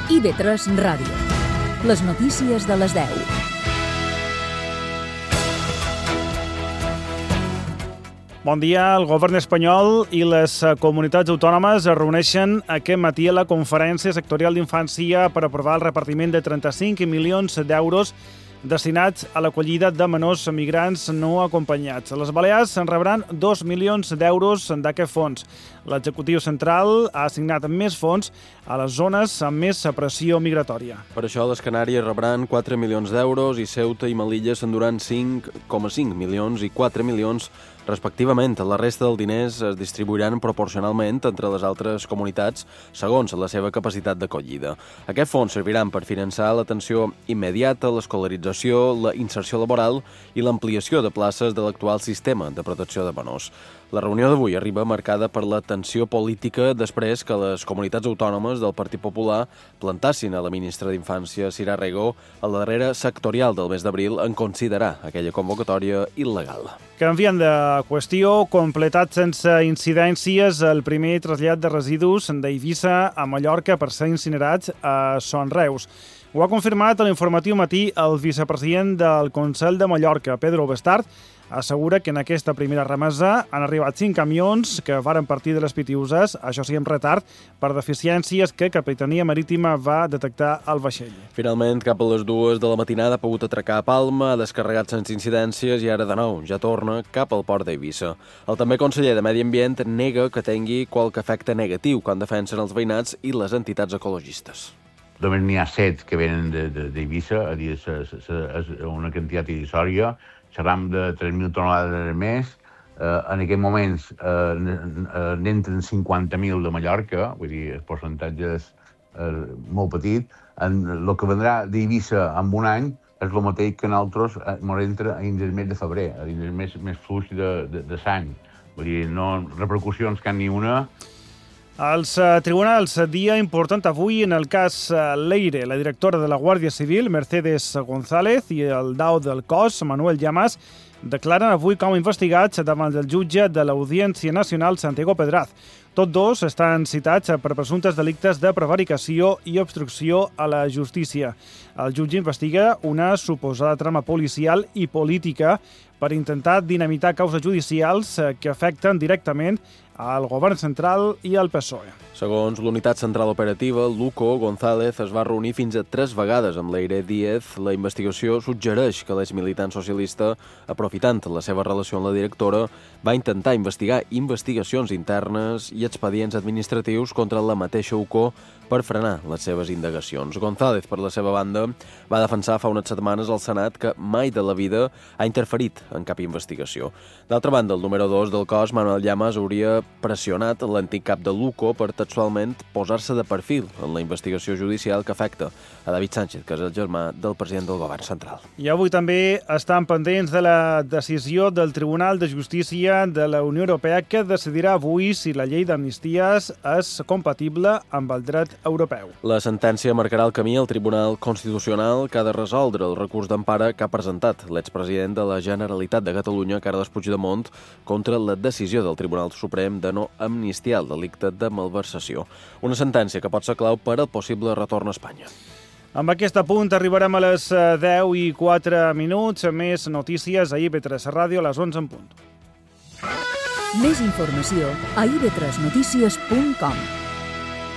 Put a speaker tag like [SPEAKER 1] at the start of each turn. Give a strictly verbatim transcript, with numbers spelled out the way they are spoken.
[SPEAKER 1] I B tres Ràdio. Les notícies de les deu.
[SPEAKER 2] Bon dia. El govern espanyol i les comunitats autònomes es reuneixen aquest matí a la Conferència Sectorial d'Infància per aprovar el repartiment de trenta-cinc milions d'euros destinats a l'acollida de menors migrants no acompanyats. Les Balears en rebran dos milions d'euros d'aquest fons. L'executiu central ha assignat més fons a les zones amb més pressió migratòria.
[SPEAKER 3] Per això, les Canàries rebran quatre milions d'euros i Ceuta i Melilla s'enduran cinc coma cinc milions i quatre milions respectivament. La resta dels diners es distribuiran proporcionalment entre les altres comunitats segons la seva capacitat d'acollida. Aquests fons serviran per finançar l'atenció immediata, l'escolarització, la inserció laboral i l'ampliació de places de l'actual sistema de protecció de menors. La reunió d'avui arriba marcada per la tensió política després que les comunitats autònomes del Partit Popular plantassin a la ministra d'Infància, Sira Rego, a la darrera sectorial del mes d'abril en considerar aquella convocatòria il·legal.
[SPEAKER 2] Canviant de qüestió, completat sense incidències el primer trasllat de residus d'Eivissa a Mallorca per ser incinerats a Son Reus. Ho ha confirmat a l'informatiu matí el vicepresident del Consell de Mallorca, Pedro Bestart. Assegura que en aquesta primera remesa han arribat cinc camions que varen partir de les Pitiüses, això sí amb retard, per deficiències que Capitania Marítima va detectar al vaixell.
[SPEAKER 3] Finalment, cap a les dues de la matinada ha pogut atracar a Palma, ha descarregat sense incidències i ara de nou ja torna cap al port d'Eivissa. El també conseller de Medi Ambient nega que tingui qualque efecte negatiu quan defensen els veïnats i les entitats ecologistes.
[SPEAKER 4] Només n'hi ha set que venen d'Eivissa, a dir, és una quantitat irrisòria. Xerram de tres mil tonelades més. Eh, en aquests moments eh, n'entren cinquanta mil de Mallorca, vull dir, el percentatge és eh, molt petit. En, el que vendrà d'Eivissa en un any és el mateix que nosaltres ens entra dins el mes de febrer, dins el mes més fluix de, de, de l'any. Vull dir, no repercussions que ni una.
[SPEAKER 2] Els uh, tribunals, dia important avui en el cas uh, Leire. La directora de la Guàrdia Civil, Mercedes González, i el dau del cos, Manuel Llamas, declaren avui com investigats davant del jutge de l'Audiència Nacional, Santiago Pedraz. Tots dos estan citats per presumptes delictes de prevaricació i obstrucció a la justícia. El jutge investiga una suposada trama policial i política per intentar dinamitar causes judicials que afecten directament al govern central i al P S O E.
[SPEAKER 3] Segons l'unitat central operativa, Luco González es va reunir fins a tres vegades amb Leire Díez. La investigació suggereix que l'ex-militant socialista, aprofitant la seva relació amb la directora, va intentar investigar investigacions internes i expedients administratius contra la mateixa U C O per frenar les seves indagacions. González, per la seva banda, va defensar fa unes setmanes al Senat que mai de la vida ha interferit en cap investigació. D'altra banda, el número dos del cos, Manuel Llamas, hauria pressionat l'antic cap de l'U C O per textualment posar-se de perfil en la investigació judicial que afecta a David Sánchez, que és el germà del president del govern central.
[SPEAKER 2] I avui també estan pendents de la decisió del Tribunal de Justícia de la Unió Europea que decidirà avui si la llei d'amnisties és compatible amb el dret europeu.
[SPEAKER 3] La sentència marcarà el camí al Tribunal Constitucional que ha de resoldre el recurs d'empara que ha presentat l'expresident de la Generalitat de Catalunya, Carles Puigdemont, contra la decisió del Tribunal Suprem de no amnistiar el delicte de malversació. Una sentència que pot ser clau per al possible retorn a Espanya.
[SPEAKER 2] Amb aquest apunt arribarem a les deu i quatre minuts. Més notícies a I B tres Ràdio a les onze en punt.
[SPEAKER 1] Més informació a i b tres notícies punt com.